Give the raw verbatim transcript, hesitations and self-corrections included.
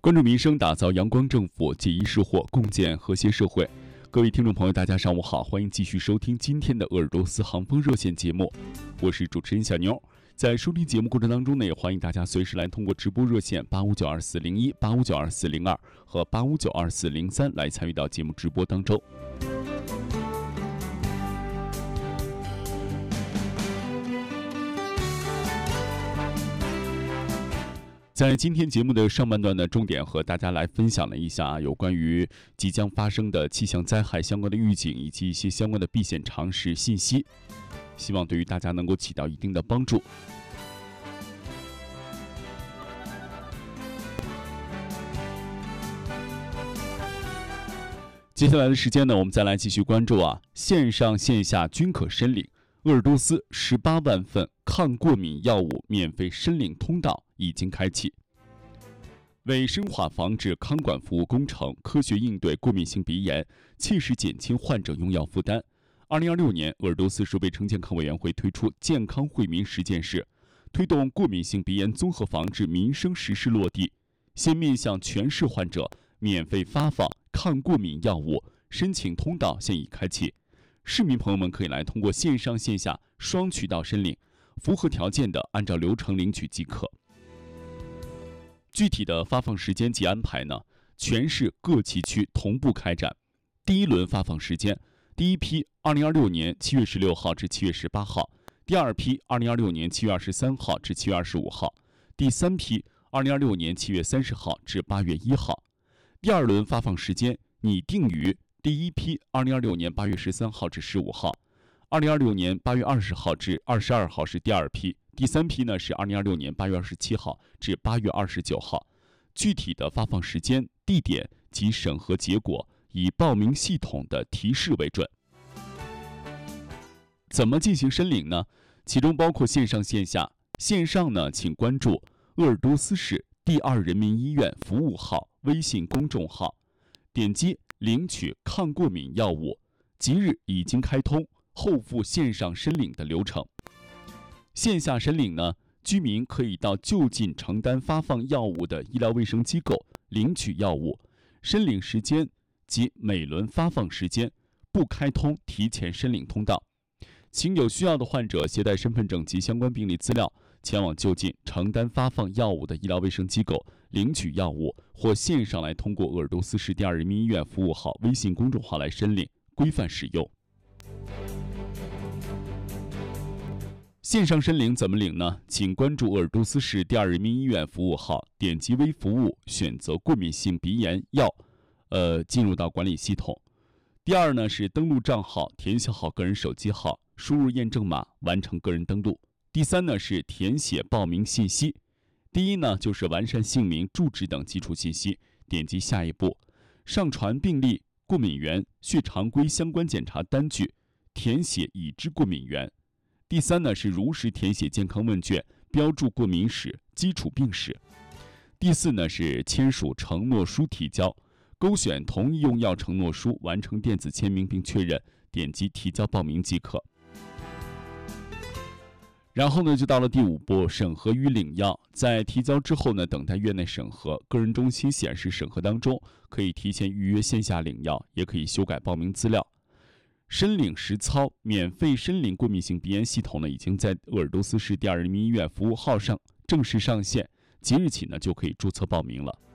关注民生，打造阳光政府，解疑释惑，共建和谐社会。各位听众朋友，大家上午好，欢迎继续收听今天的鄂尔多斯航风热线节目，我是主持人小妞。在收听节目过程当中呢，也欢迎大家随时来通过直播热线八五九二四零一、八五九二四零二和八五九二四零三来参与到节目直播当中。在今天节目的上半段呢，重点和大家来分享了一下有关于即将发生的气象灾害相关的预警以及一些相关的避险常识信息，希望对于大家能够起到一定的帮助。接下来的时间呢，我们再来继续关注啊，线上线下均可申领。鄂尔多斯十八万份抗过敏药物免费申领通道已经开启，为深化防治康管服务工程，科学应对过敏性鼻炎，切实减轻患者用药负担。二零二六年，鄂尔多斯市卫生健康委员会推出健康惠民实践室，推动过敏性鼻炎综合防治民生实施落地。现面向全市患者免费发放抗过敏药物，申请通道现已开启。市民朋友们可以来通过线上线下双渠道申领，符合条件的按照流程领取即可。具体的发放时间及安排呢，全市各旗区同步开展。第一轮发放时间，第一批二零二六年七月十六号至七月十八号，第二批二零二六年七月二十三号至七月二十五号，第三批二零二六年七月三十号至八月一号。第二轮发放时间拟定于第一批二零二六年八月十三号至十五号，二零二六年八月二十号至二十二号是第二批，第三批呢是二零二六年八月二十七号至八月二十九号。具体的发放时间、地点及审核结果以报名系统的提示为准。怎么进行申领呢？其中包括线上线下。线上呢，请关注鄂尔多斯市第二人民医院服务号微信公众号，点击领取抗过敏药物，即日已经开通后付线上申领的流程。线下申领呢，居民可以到就近承担发放药物的医疗卫生机构领取药物，申领时间及每轮发放时间不开通提前申领通道。请有需要的患者携带身份证及相关病历资料，前往就近承担发放药物的医疗卫生机构领取药物，或线上来通过鄂尔多斯市第二人民医院服务号微信公众号来申领，规范使用。线上申领怎么领呢？请关注鄂尔多斯市第二人民医院服务号，点击微服务，选择过敏性鼻炎药，呃，进入到管理系统。第二呢是登录账号，填写好个人手机号，输入验证码，完成个人登录。第三呢是填写报名信息。第一呢就是完善姓名、住址等基础信息，点击下一步，上传病历、过敏源、血常规相关检查单据，填写已知过敏源。第三呢是如实填写健康问卷，标注过敏史、基础病史。第四呢是签署承诺书提交，勾选同意用药承诺书，完成电子签名并确认，点击提交报名即可。然后呢，就到了第五步，审核与领药。在提交之后呢，等待院内审核。个人中心显示审核当中，可以提前预约线下领药，也可以修改报名资料。申领实操免费申领过敏性鼻炎系统呢，已经在鄂尔多斯市第二人民医院服务号上正式上线，即日起呢就可以注册报名了。